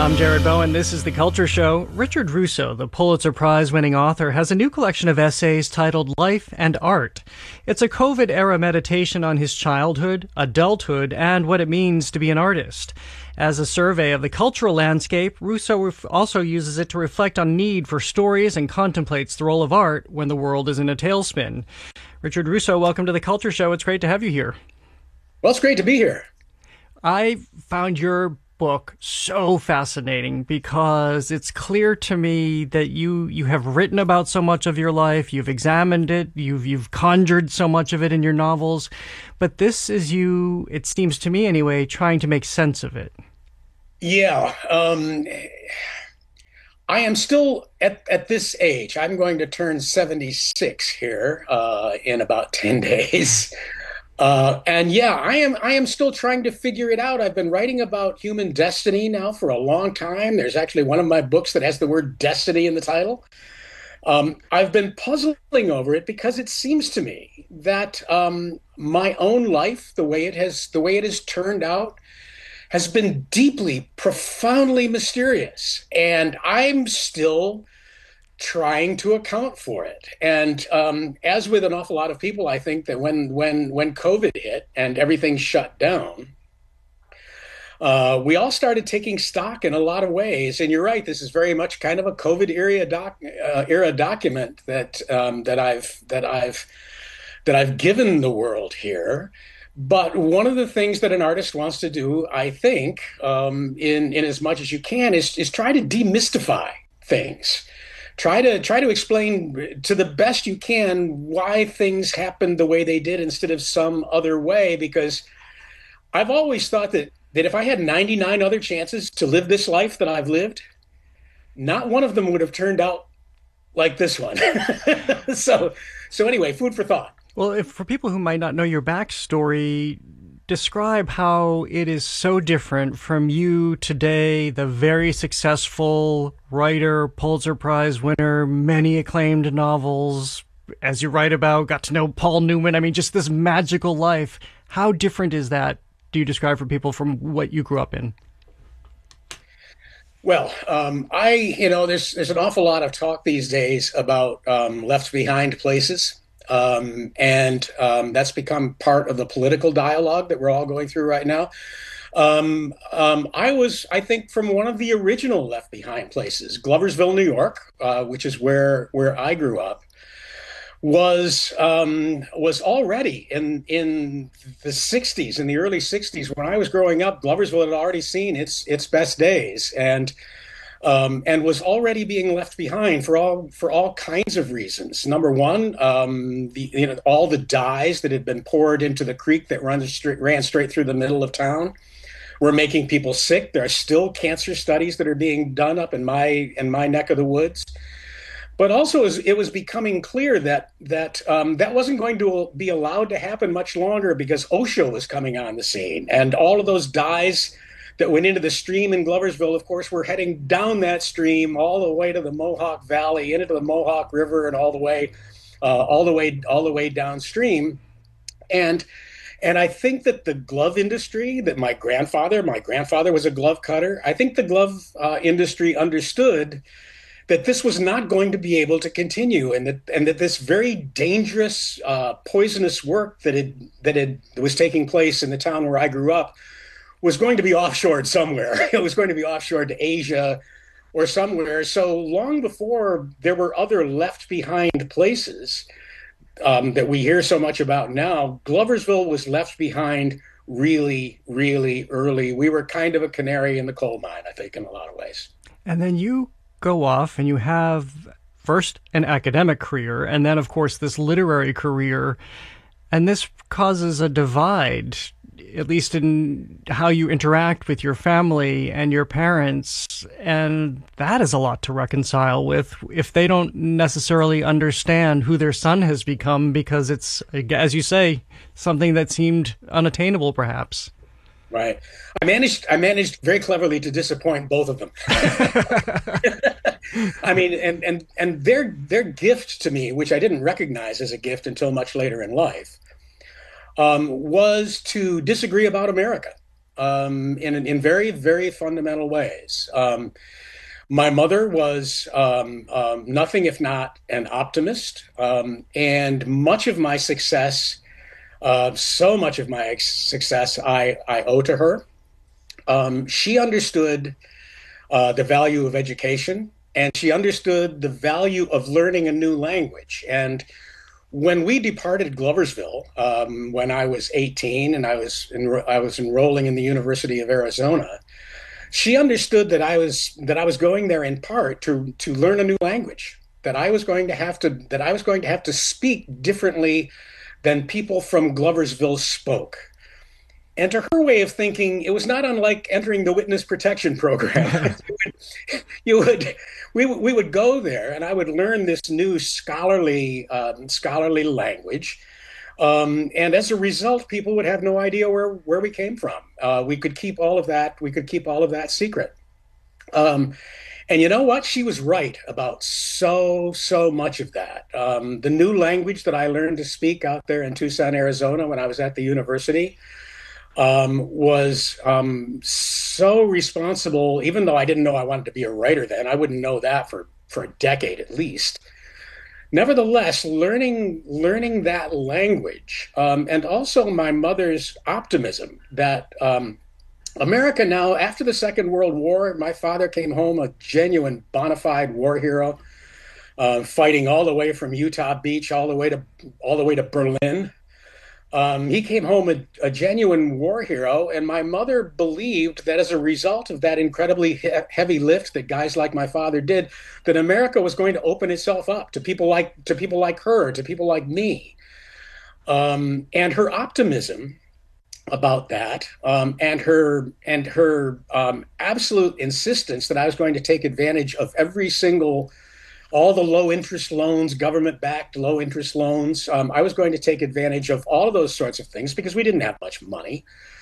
I'm Jared Bowen. This is The Culture Show. Richard Russo, the Pulitzer Prize-winning author, has a new collection of essays titled Life and Art. It's a COVID-era meditation on his childhood, adulthood, and what it means to be an artist. As a survey of the cultural landscape, Russo also uses it to reflect on need for stories and contemplates the role of art when the world is in a tailspin. Richard Russo, welcome to The Culture Show. It's great to have you here. Well, it's great to be here. I found your book so fascinating because it's clear to me that you have written about so much of your life, you've examined it, you've conjured so much of it in your novels, but this is you, it seems to me anyway, trying to make sense of it. Yeah, I am still at this age. I'm going to turn 76 here in about 10 days. And yeah, I am still trying to figure it out. I've been writing about human destiny now for a long time. There's actually one of my books that has the word destiny in the title. I've been puzzling over it because it seems to me that my own life, the way it has turned out, has been deeply, profoundly mysterious, and I'm still trying to account for it. And as with an awful lot of people, I think that when COVID hit and everything shut down, we all started taking stock in a lot of ways. And you're right, this is very much kind of a COVID era document that I've given the world here. But one of the things that an artist wants to do, I think, in as much as you can, is try to demystify things. Try to explain to the best you can why things happened the way they did instead of some other way, because I've always thought that if I had 99 other chances to live this life that I've lived, not one of them would have turned out like this one. So anyway, food for thought. Well, for people who might not know your backstory, describe how it is so different from you today, the very successful writer, Pulitzer Prize winner, many acclaimed novels, as you write about, got to know Paul Newman. I mean, just this magical life. How different is that, do you describe for people, from what you grew up in? Well, there's an awful lot of talk these days about left behind places. That's become part of the political dialogue that we're all going through right now. I think, from one of the original Left Behind places, Gloversville, New York, which is where I grew up, was already in the 60s, in the early 60s. When I was growing up, Gloversville had already seen its best days, and was already being left behind for all kinds of reasons. Number one, all the dyes that had been poured into the creek that ran straight through the middle of town were making people sick. There are still cancer studies that are being done up in my neck of the woods. But also, it was becoming clear that wasn't going to be allowed to happen much longer, because OSHA was coming on the scene, and all of those dyes that went into the stream in Gloversville, of course, were heading down that stream all the way to the Mohawk Valley, into the Mohawk River, and all the way downstream. And I think that the glove industry, that my grandfather was a glove cutter. I think the glove industry understood that this was not going to be able to continue, and that this very dangerous, poisonous work that was taking place in the town where I grew up was going to be offshored somewhere. It was going to be offshored to Asia or somewhere. So long before there were other left behind places that we hear so much about now, Gloversville was left behind really, really early. We were kind of a canary in the coal mine, I think, in a lot of ways. And then you go off and you have first an academic career, and then, of course, this literary career. And this causes a divide, at least in how you interact with your family and your parents. And that is a lot to reconcile with if they don't necessarily understand who their son has become, because it's, as you say, something that seemed unattainable, perhaps. Right. I managed very cleverly to disappoint both of them. I mean, and their gift to me, which I didn't recognize as a gift until much later in life, was to disagree about America. in very, very fundamental ways. My mother was nothing if not an optimist, and much of my success, so much of my success, I owe to her. She understood the value of education, and she understood the value of learning a new language. And when we departed Gloversville, when I was 18 and I was enrolling in the University of Arizona, she understood that I was going there in part to learn a new language. That I was going to have to speak differently than people from Gloversville spoke. And to her way of thinking, it was not unlike entering the witness protection program. you would we would go there, and I would learn this new scholarly language. And as a result, people would have no idea where we came from. We could keep all of that. We could keep all of that secret. Um, and you know what? She was right about so much of that. The new language that I learned to speak out there in Tucson, Arizona, when I was at the university, was so responsible. Even though I didn't know I wanted to be a writer then, I wouldn't know that for a decade at least. Nevertheless, learning that language, and also my mother's optimism that America now, after the Second World War, my father came home a genuine bona fide war hero, fighting all the way from Utah Beach all the way to Berlin. He came home a genuine war hero, and my mother believed that as a result of that incredibly heavy lift that guys like my father did, that America was going to open itself up to people like her, to people like me, and her optimism about that, and her absolute insistence that I was going to take advantage of all the low interest loans, government backed low interest loans. I was going to take advantage of all of those sorts of things because we didn't have much money.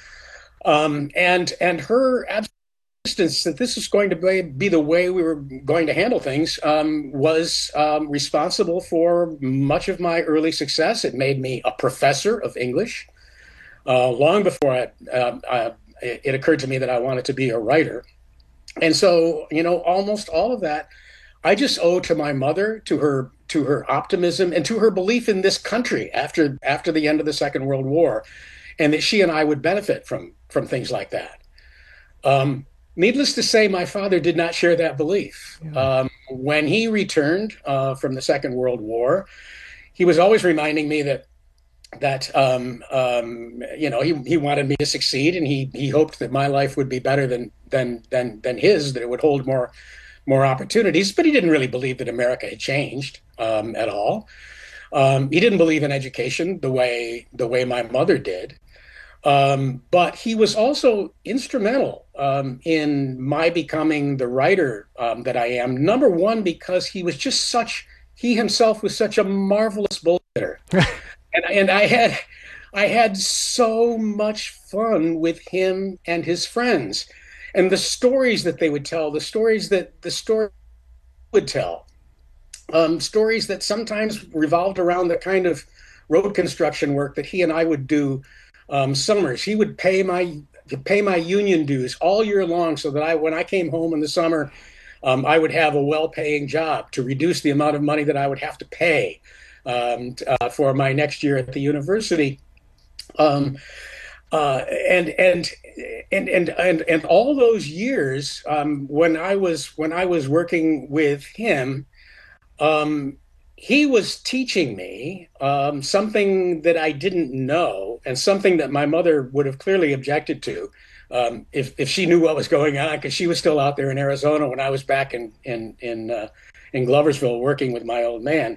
And her insistence that this was going to be the way we were going to handle things was responsible for much of my early success. It made me a professor of English long before it occurred to me that I wanted to be a writer. And so, almost all of that I just owe to my mother, to her optimism, and to her belief in this country after the end of the Second World War, and that she and I would benefit from things like that. Needless to say, my father did not share that belief. Yeah. When he returned from the Second World War, he was always reminding me that he wanted me to succeed, and he hoped that my life would be better than his, that it would hold more opportunities, but he didn't really believe that America had changed at all. He didn't believe in education the way my mother did, but he was also instrumental in my becoming the writer that I am. Number one, because he himself was such a marvelous bullshitter, and I had so much fun with him and his friends. And the stories that they would tell, the stories would tell, stories that sometimes revolved around the kind of road construction work that he and I would do summers. He would pay my union dues all year long, so that when I came home in the summer, I would have a well-paying job to reduce the amount of money that I would have to pay for my next year at the university. And all those years when I was working with him, he was teaching me something that I didn't know, and something that my mother would have clearly objected to if she knew what was going on, because she was still out there in Arizona when I was back in Gloversville working with my old man.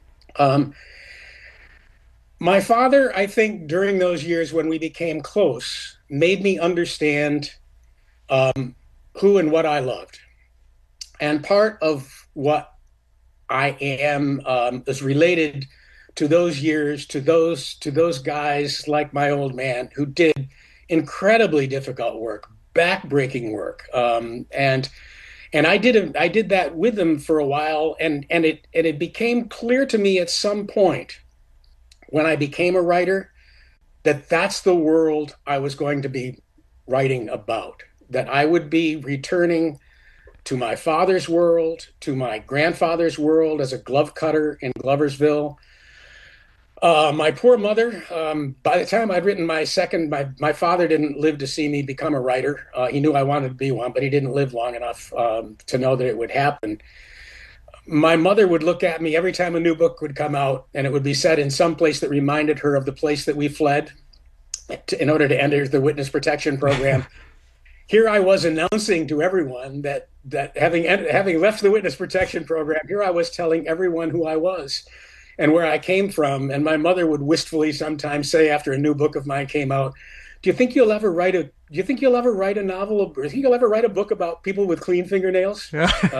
My father, I think, during those years when we became close, made me understand who and what I loved. And part of what I am is related to those years, to those guys like my old man who did incredibly difficult work, backbreaking work, and I did that with them for a while, and it became clear to me at some point when I became a writer that that's the world I was going to be writing about, that I would be returning to my father's world, to my grandfather's world as a glove cutter in Gloversville. My poor mother, by the time I'd written my father didn't live to see me become a writer. He knew I wanted to be one, but he didn't live long enough to know that it would happen. My mother would look at me every time a new book would come out, and it would be set in some place that reminded her of the place that we fled in order to enter the witness protection program. Here I was announcing to everyone that having left the witness protection program, here I was telling everyone who I was and where I came from. And my mother would wistfully sometimes say after a new book of mine came out, "Do you think you'll ever write a novel, or do you think you'll ever write a book about people with clean fingernails?"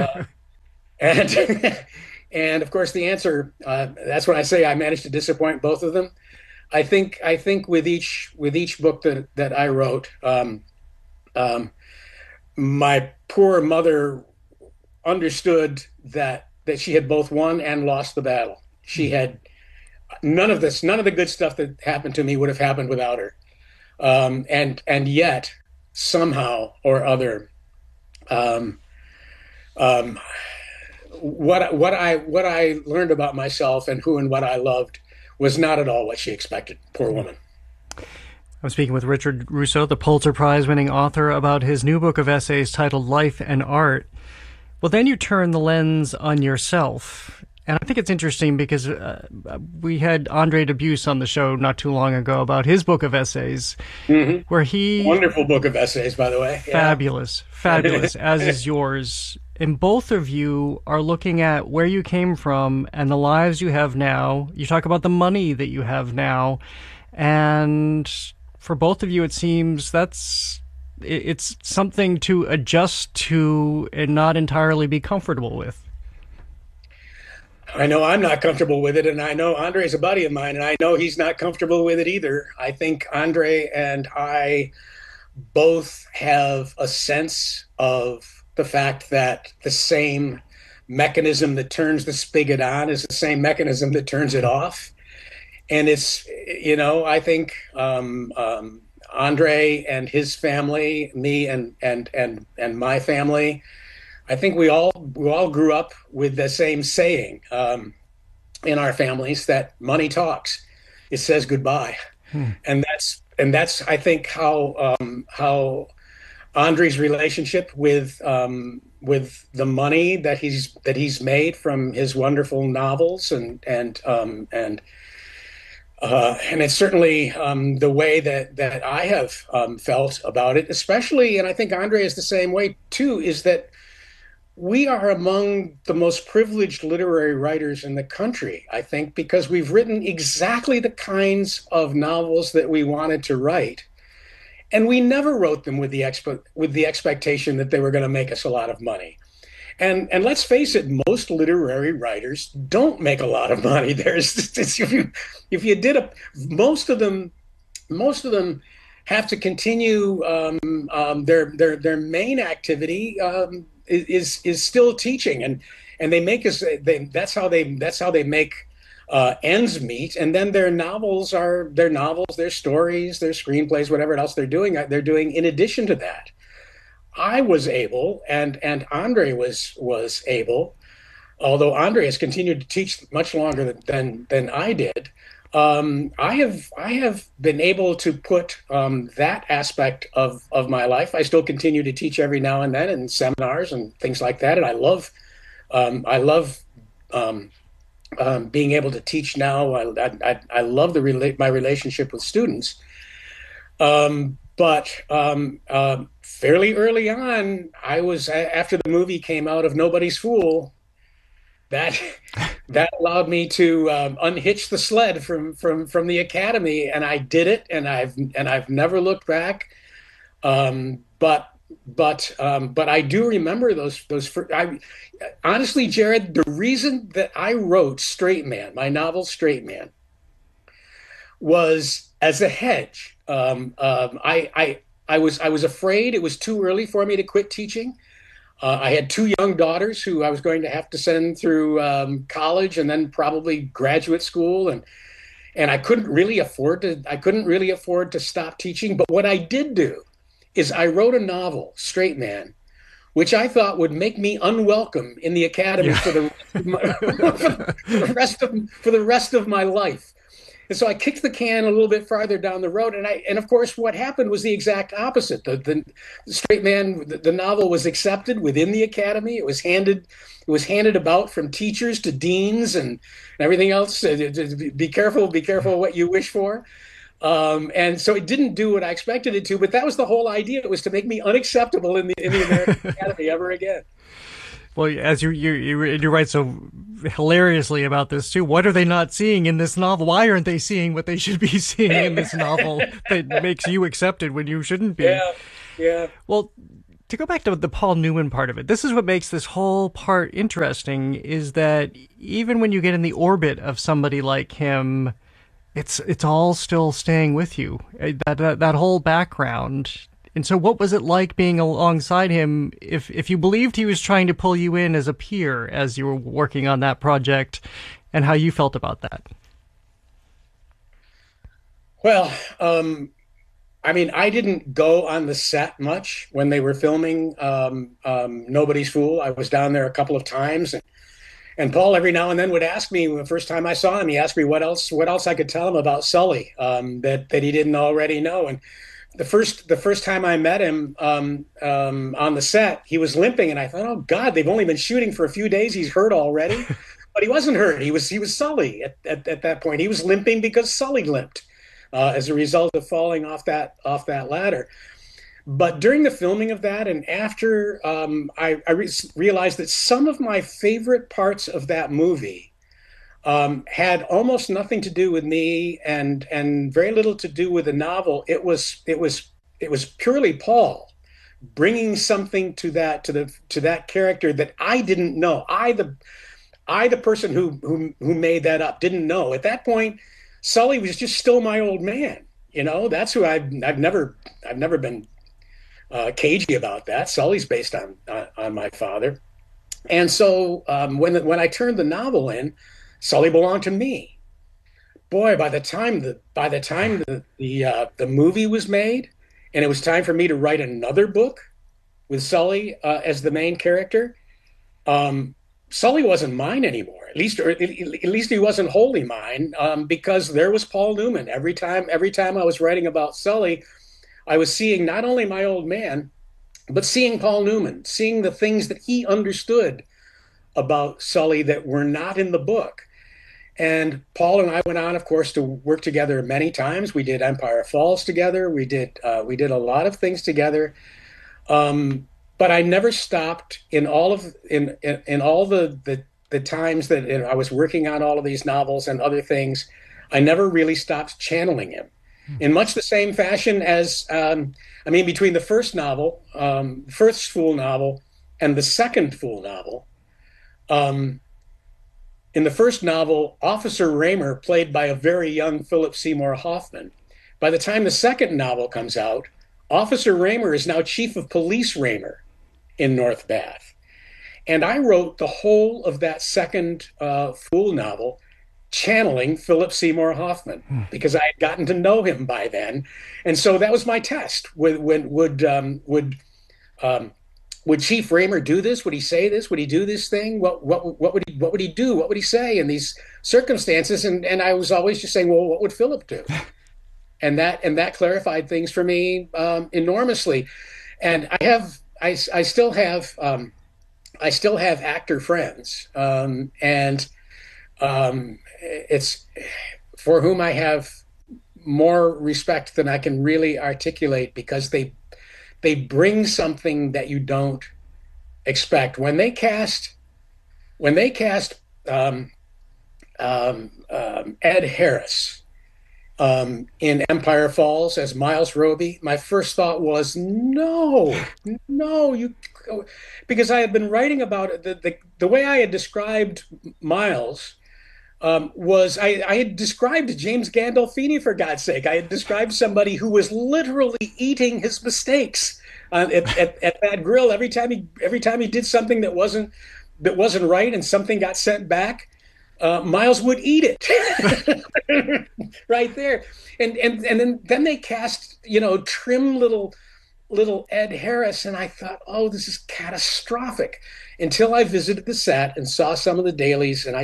And and of course the answer, that's when I say I managed to disappoint both of them. I think with each book that I wrote, my poor mother understood that she had both won and lost the battle. She had none of the good stuff that happened to me would have happened without her. And yet somehow or other, um, um, what I learned about myself and who and what I loved was not at all what she expected. Poor woman. I'm speaking with Richard Russo, the Pulitzer Prize-winning author, about his new book of essays titled Life and Art. Well, then you turn the lens on yourself. And I think it's interesting because we had Andre Dubus on the show not too long ago about his book of essays, where he... Wonderful book of essays, by the way. Yeah. Fabulous, as is yours. And both of you are looking at where you came from and the lives you have now. You talk about the money that you have now. And for both of you, it seems it's something to adjust to and not entirely be comfortable with. I know I'm not comfortable with it, and I know Andre's a buddy of mine, and I know he's not comfortable with it either. I think Andre and I both have a sense of the fact that the same mechanism that turns the spigot on is the same mechanism that turns it off. And it's, I think Andre and his family, me and my family, I think we all grew up with the same saying in our families that money talks. It says goodbye, and that's I think how Andre's relationship with the money that he's made from his wonderful novels and it's certainly the way that I have felt about it, especially, and I think Andre is the same way too, is that we are among the most privileged literary writers in the country, I think, because we've written exactly the kinds of novels that we wanted to write. And we never wrote them with the expectation that they were going to make us a lot of money. And let's face it, most literary writers don't make a lot of money. If you did most of them have to continue their main activity is still teaching, and they make us. That's how they make ends meet. And then their novels, their stories, their screenplays, whatever else they're doing in addition to that. I was able, and Andre was able, although Andre has continued to teach much longer than I did. I have been able to put that aspect of my life. I still continue to teach every now and then in seminars and things like that, and I love being able to teach now. I love my relationship with students. But fairly early on, I was, after the movie came out of Nobody's Fool, that allowed me to unhitch the sled from the academy, and I did it, and I've never looked back. But I do remember those. Honestly, Jared, the reason that I wrote Straight Man, my novel Straight Man, was as a hedge. I was afraid it was too early for me to quit teaching. I had two young daughters who I was going to have to send through college and then probably graduate school, and I couldn't really afford to stop teaching. But what I did do is I wrote a novel, Straight Man, which I thought would make me unwelcome in the academy Yeah. for the for the rest of my life. And so I kicked the can a little bit farther down the road, and of course what happened was the exact opposite. The Straight Man, the novel was accepted within the academy. It was handed about from teachers to deans and everything else. Be careful what you wish for. And so it didn't do what I expected it to, but that was the whole idea. It was to make me unacceptable in the American Academy ever again. Well, as you write so hilariously about this too. What are they not seeing in this novel? Why aren't they seeing what they should be seeing in this novel that makes you accepted when you shouldn't be? Yeah, yeah. Well, to go back to the Paul Newman part of it, this is what makes this whole part interesting, is that even when you get in the orbit of somebody like him, it's all still staying with you. That whole background. And so what was it like being alongside him, if you believed he was trying to pull you in as a peer as you were working on that project, and how you felt about that? Well, I mean, I didn't go on the set much when they were filming Nobody's Fool. I was down there a couple of times, and Paul every now and then would ask me. The first time I saw him, he asked me what else I could tell him about Sully, that he didn't already know. And the first time I met him on the set, he was limping, and I thought, oh God, they've only been shooting for a few days. He's hurt already, but he wasn't hurt. He was Sully at that point. He was limping because Sully limped as a result of falling off that ladder. But during the filming of that, and after, I realized that some of my favorite parts of that movie had almost nothing to do with me, and very little to do with the novel. It was purely Paul bringing something to that character that I didn't know. I the person who made that up didn't know at that point. Sully was just still my old man. That's who I've never been cagey about that. Sully's based on my father, and so when I turned the novel in, Sully belonged to me. Boy, by the time the movie was made, and it was time for me to write another book with Sully as the main character, Sully wasn't mine anymore. At least he wasn't wholly mine, because there was Paul Newman. Every time I was writing about Sully, I was seeing not only my old man, but seeing Paul Newman, seeing the things that he understood about Sully that were not in the book. And Paul and I went on, of course, to work together many times. We did Empire Falls together. We did a lot of things together. But I never stopped in all the times that I was working on all of these novels and other things. I never really stopped channeling him, in much the same fashion as, between the first Fool novel, and the second Fool novel. In the first novel, Officer Raymer, played by a very young Philip Seymour Hoffman. By the time the second novel comes out, Officer Raymer is now Chief of Police Raymer in North Bath. And I wrote the whole of that second Fool novel channeling Philip Seymour Hoffman, because I had gotten to know him by then. And so that was my test. Would Chief Raymer do this? Would he say this? Would he do this thing? What would he do? What would he say in these circumstances? And I was always just saying, well, what would Philip do? And that clarified things for me enormously. And I still have actor friends, and it's for whom I have more respect than I can really articulate, because they bring something that you don't expect. When they cast Ed Harris in Empire Falls as Miles Roby, my first thought was, no, because I had been writing about it. The way I had described Miles was I had described James Gandolfini, for God's sake. I had described somebody who was literally eating his mistakes at that grill. Every time he did something that wasn't right, and something got sent back, Miles would eat it right there. And then they cast, trim little little Ed Harris, and I thought, oh, this is catastrophic. Until I visited the set and saw some of the dailies, and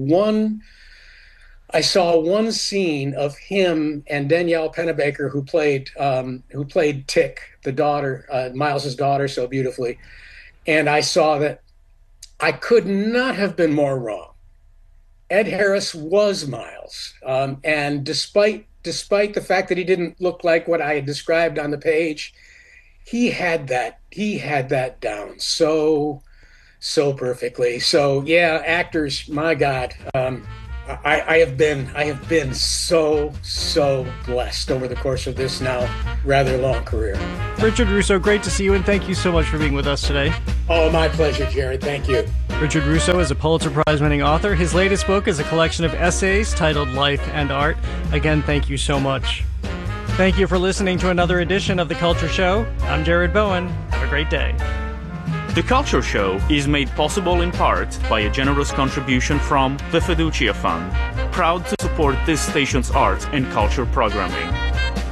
I saw one scene of him and Danielle Pennebaker, who played Tick, the daughter, Miles's daughter, so beautifully. And I saw that I could not have been more wrong. Ed Harris was Miles, and despite the fact that he didn't look like what I had described on the page, he had that down so perfectly. So yeah, actors, my God. I have been so blessed over the course of this now rather long career. Richard Russo, great to see you, and thank you so much for being with us today. Oh, my pleasure, Jared. Thank you. Richard Russo is a Pulitzer Prize-winning author. His latest book is a collection of essays titled Life and Art. Again, thank you so much. Thank you for listening to another edition of The Culture Show. I'm Jared Bowen. Have a great day. The Culture Show is made possible in part by a generous contribution from the Fiducia Fund, proud to support this station's arts and culture programming.